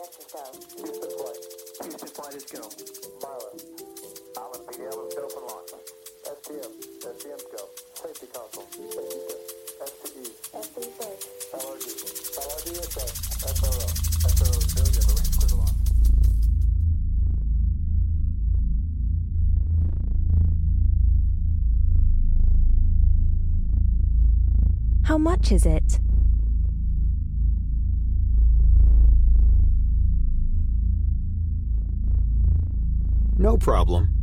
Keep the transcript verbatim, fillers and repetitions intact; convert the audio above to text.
Texas go. Houston flight. Houston flight is go. Milo. Island P D L is go for launch. S T M. S T M's go. Safety console. Safety go. S T E. S T safe. L R D. L R D is safe. S R O. S R O is go. You have a range clear to launch. How much is it? No problem.